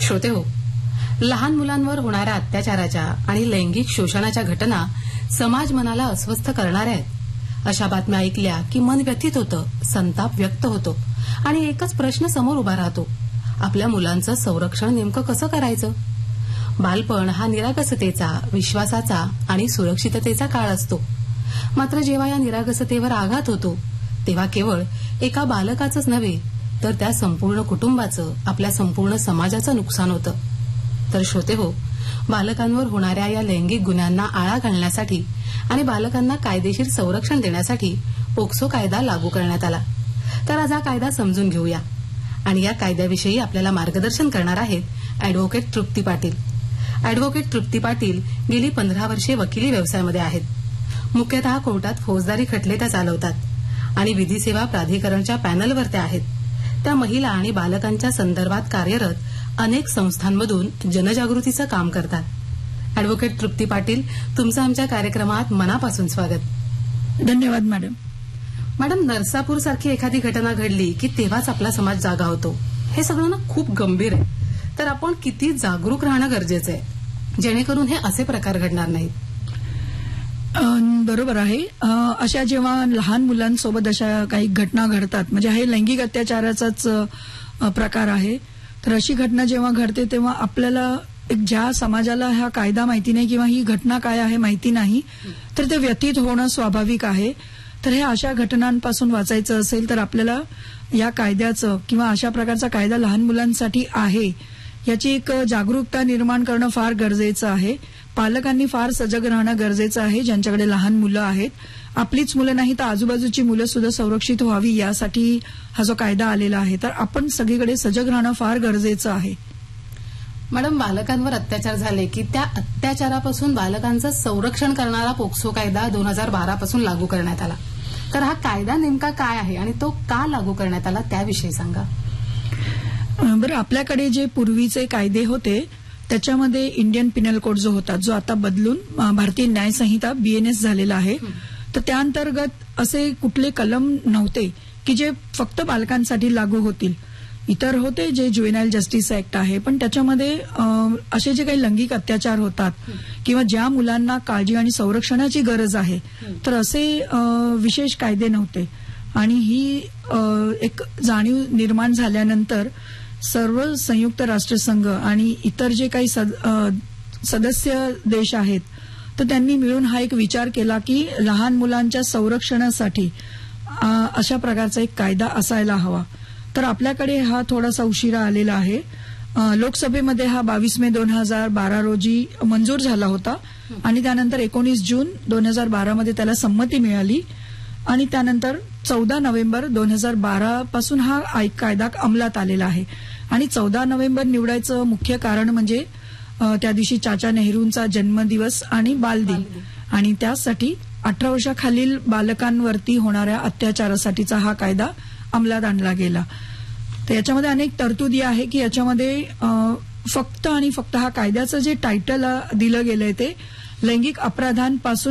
श्रोते हो, लहान मुलांवर होणाऱ्या अत्याचाराच्या आणि लैंगिक शोषणाच्या घटना समाज मनाला अस्वस्थ करणाऱ्या आहेत. अशा बातम्या ऐकल्या की मन व्यथित होतं, संताप व्यक्त होतो आणि एकच प्रश्न समोर उभा राहतो, आपल्या मुलांचं संरक्षण नेमकं कसं करायचं. बालपण हा निरागसतेचा, विश्वासाचा आणि सुरक्षिततेचा काळ असतो. मात्र जेव्हा या निरागसतेवर आघात होतो तेव्हा केवळ एका बालकाचंच नव्हे तर त्या संपूर्ण कुटुंबाचं, आपल्या संपूर्ण समाजाचं नुकसान होतं. तर श्रोते हो, बालकांवर होणाऱ्या या लैंगिक गुन्ह्यांना आळा घालण्यासाठी आणि बालकांना कायदेशीर संरक्षण देण्यासाठी पोक्सो कायदा लागू करण्यात आला. तर आज हा कायदा समजून घेऊया आणि या कायद्याविषयी आपल्याला मार्गदर्शन करणार आहेत अॅडव्होकेट तृप्ती पाटील. अॅडव्होकेट तृप्ती पाटील गेली 15 वर्षे वकिली व्यवसायामध्ये आहेत. मुख्यतः कोर्टात फौजदारी खटले त्या चालवतात आणि विधी सेवा प्राधिकरणच्या पॅनलवर त्या आहेत. त्या महिला आणि बालकांच्या संदर्भात कार्यरत अनेक संस्थांमधून जनजागृतीचं काम करतात. अॅडव्होकेट तृप्ती पाटील, तुमचं आमच्या कार्यक्रमात मनापासून स्वागत. धन्यवाद मॅडम. मॅडम, नरसापूर सारखी एखादी घटना घडली की तेव्हाच आपला समाज जागा होतो. हे सगळं ना खूप गंभीर आहे. तर आपण किती जागरूक राहणं गरजेचं आहे जेणेकरून हे असे प्रकार घडणार नाहीत. बरोबर आहे. अशा जेव्हा लहान मुलांसोबत अशा काही घटना घडतात, म्हणजे हे लैंगिक अत्याचाराचाच प्रकार आहे, तर अशी घटना जेव्हा घडते तेव्हा आपल्याला ज्या समाजाला हा कायदा माहिती नाही किंवा ही घटना काय आहे माहिती नाही, तर ते व्यथित होणं स्वाभाविक आहे. तर हे अशा घटनांपासून वाचायचं असेल तर आपल्याला या कायद्याचं किंवा अशा प्रकारचा कायदा लहान मुलांसाठी आहे याची एक जागरूकता निर्माण करणं फार गरजेचं आहे. पालकांनी फार सजग राहणं गरजेचं आहे. ज्यांच्याकडे लहान मुलं आहेत, आपलीच मुलं नाही तर आजूबाजूची मुलं सुद्धा संरक्षित व्हावी यासाठी हा जो कायदा आलेला आहे. तर आपण सगळीकडे सजग राहणं फार गरजेचं आहे. मॅडम, बालकांवर अत्याचार झाले की त्या अत्याचारापासून बालकांचं संरक्षण करणारा पोक्सो कायदा 2012 पासून लागू करण्यात आला. तर हा कायदा नेमका काय आहे आणि तो का लागू करण्यात आला त्याविषयी सांगा. बरं, आपल्याकडे जे पूर्वीचे कायदे होते त्याच्यामध्ये इंडियन पिनल कोड जो होता, जो आता बदलून भारतीय न्याय संहिता BNS झालेला आहे, तर त्या अंतर्गत असे कुठले कलम नव्हते की जे फक्त बालकांसाठी लागू होतील. इतर होते जे ज्युएनाईल जस्टिस ऍक्ट आहे, पण त्याच्यामध्ये असे जे काही लैंगिक अत्याचार होतात किंवा ज्या मुलांना काळजी आणि संरक्षणाची गरज आहे, तर असे विशेष कायदे नव्हते. आणि ही एक जाणीव निर्माण झाल्यानंतर सर्व संयुक्त राष्ट्रसंघ आणि इतर जे काही सदस्य देश आहेत, तर त्यांनी मिळून हा एक विचार केला की लहान मुलांच्या संरक्षणासाठी अशा प्रकारचा एक कायदा असायला हवा. तर आपल्याकडे हा थोडासा उशिरा आलेला आहे. लोकसभेमध्ये हा 22 मे 2012 रोजी मंजूर झाला होता आणि त्यानंतर 19 जून 2012 मध्ये त्याला संमती मिळाली आणि त्यानंतर 14 नोव्हेंबर 2012 पासून हा कायदा अंमलात आलेला आहे. आणि 14 नोव्हेंबर निवडायचं मुख्य कारण म्हणजे त्या दिवशी चाचा नेहरूंचा जन्मदिवस आणि बालदिन, आणि त्यासाठी 18 वर्षाखालील बालकांवरती होणाऱ्या अत्याचारासाठीचा हा कायदा अंमलात आणला गेला. तर याच्यामध्ये अनेक तरतुदी आहे की याच्यामध्ये फक्त आणि फक्त हा कायद्याचं जे टायटल दिलं गेलंय ते लैंगिक अपराधांपासून